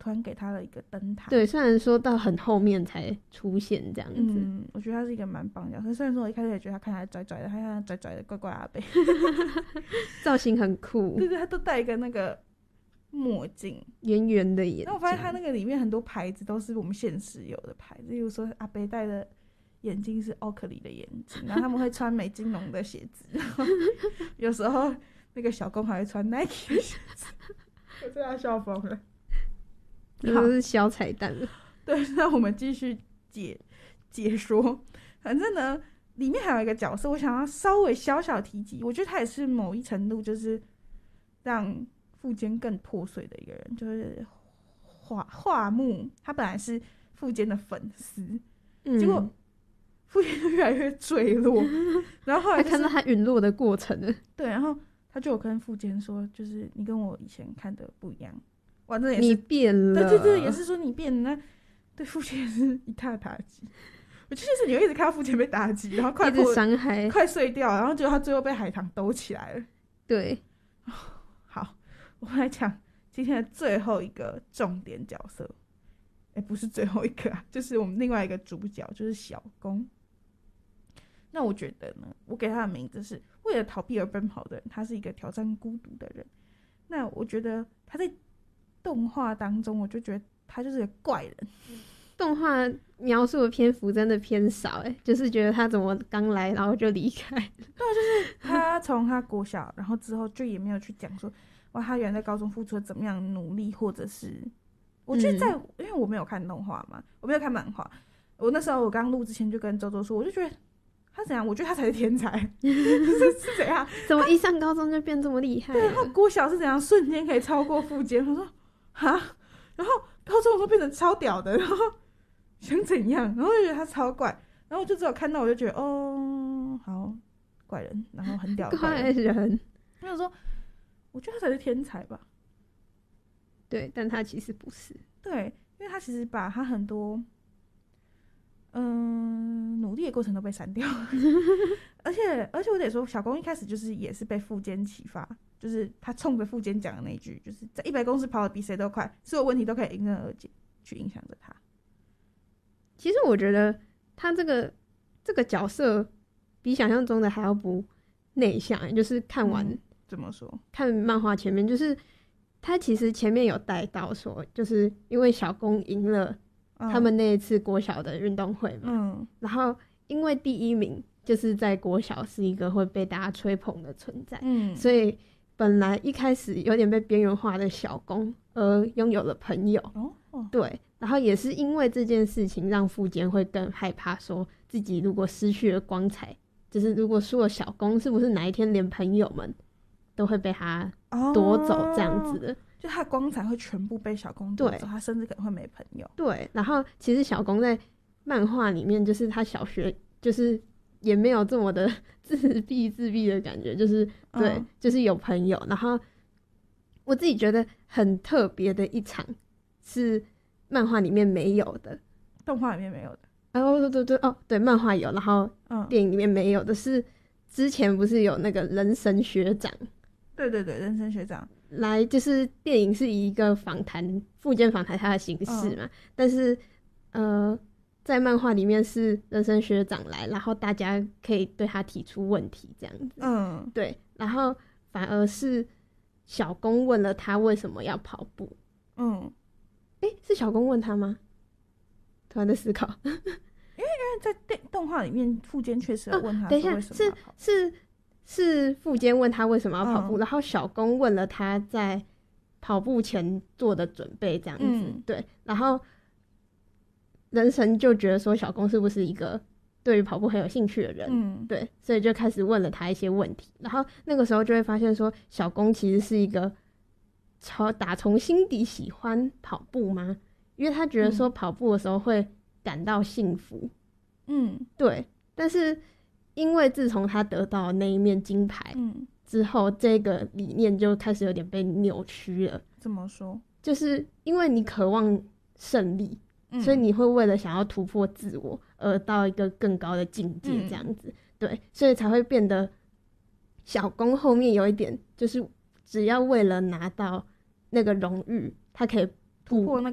突然给他了一个灯塔。 对，虽然说到很后面才出现这样子， 我觉得他是一个蛮棒的角色。虽然说我一开始也觉得他看起来拽拽的，他像拽拽的怪怪阿伯， 造型很酷， 对，他都戴一个那个墨镜， 圆圆的眼睛。 然后我发现他那个里面很多牌子都是我们现实有的牌子，例如说阿伯戴的眼镜是奥克利的眼镜，然后他们会穿美津浓的鞋子，然后有时候那个小公还会穿 Nike 的鞋子，我真的要笑疯了。 这都是小彩蛋了。 对，那我们继续解说。反正呢，里面还有一个角色，我想要稍微小小提及，我觉得他也是某一程度就是让富坚更破碎的一个人，就是画木。他本来是富坚的粉丝，结果富坚就越来越坠落，然后后来、 他看到他陨落的过程了。 对，然后他就有跟富坚说，就是你跟我以前看的不一样，哇，这也是你变了， 对，也是说你变了，那对富坚也是一大打击。我其实你会一直看到富坚被打击，然后快一直伤害， 快碎掉，然后结果他最后被海棠兜起来了。 对， 好，我们来讲今天的最后一个重点角色。不是最后一个啊，就是我们另外一个主角，就是小公。那我觉得呢，我给他的名字是为了逃避而奔跑的人，他是一个挑战孤独的人。那我觉得他在动画当中，我就觉得他就是个怪人。 动画描述的篇幅真的偏少，就是觉得他怎么刚来然后就离开了。 对，就是他从他国小，然后之后就也没有去讲说，哇，他原来在高中付出了怎么样努力，或者是我觉得因为我没有看动画嘛，我没有看漫画，我那时候我刚录之前就跟周周说，我就觉得他怎样，我觉得他才是天才，是怎样？ 怎么一上高中就变这么厉害了？ 对，然后国小是怎样瞬间可以超过富坚？我说哈，然后高中都变成超屌的，然后想怎样？然后就觉得他超怪，然后我就只有看到我就觉得哦，好怪人，然后很屌的怪人。 我想说，我觉得他才是天才吧。 对，但他其实不是。 对，因为他其实把他很多努力的过程都被删掉了而且我得说，小公一开始就是也是被富坚启发，就是他冲着富坚讲的那一句，就是在100公尺跑得比谁都快，所有问题都可以迎刃而解，去影响着他。 其实我觉得他这个角色比想象中的还要不内向，就是看完、 怎么说？ 看漫画前面，就是他其实前面有带到说，就是因为小公赢了他们那一次国小的运动会嘛，然后因为第一名就是在国小是一个会被大家吹捧的存在，所以本来一开始有点被边缘化的小公而拥有了朋友，对，然后也是因为这件事情让富坚会更害怕，说自己如果失去了光彩，就是如果输了小公，是不是哪一天连朋友们都会被他夺走这样子的， 就他的光彩会全部被小公夺走，他甚至可能会没朋友。 对，然后其实小公在漫画里面，就是他小学就是也没有这么的自闭的感觉，就是对，就是有朋友。然后我自己觉得很特别的一场是漫画里面没有的， 动画里面没有的。 对，漫画有，然后电影里面没有的是之前不是有那个人神学长？ 对，人神学长来，就是电影是以一个访谈富坚访谈他的形式嘛，但是在漫画里面是人生学长来，然后大家可以对他提出问题这样子，对，然后反而是小公问了他为什么要跑步，是小公问他吗？突然在思考因为在动画里面富坚确实有问他等一下， 为什么要跑步， 是富坚问他为什么要跑步，然后小公问了他在跑步前做的准备这样子，对，然后人神就觉得说小公是不是一个对于跑步很有兴趣的人，对，所以就开始问了他一些问题，然后那个时候就会发现说小公其实是一个打从心底喜欢跑步吗？因为他觉得说跑步的时候会感到幸福，对，但是因为自从他得到那一面金牌之后，这个理念就开始有点被扭曲了。 怎么说？ 就是因为你渴望胜利，所以你会为了想要突破自我而到一个更高的境界这样子，对，所以才会变得小公后面有一点就是只要为了拿到那个荣誉，他可以突破那